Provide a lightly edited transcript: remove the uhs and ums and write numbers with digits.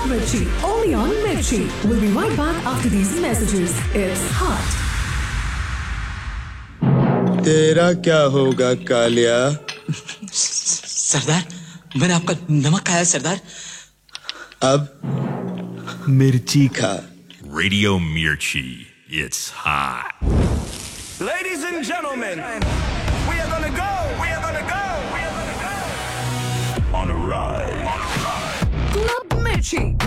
Mirchi, only on Mirchi. We'll be right back after these messages. It's hot. तेरा क्या होगा कालिया? सरदार, मैंने आपका नमक खाया सरदार. अब मिर्ची खा. Radio Mirchi. It's hot. Ladies and gentlemen, we are gonna go. On a ride. Club Mirchi.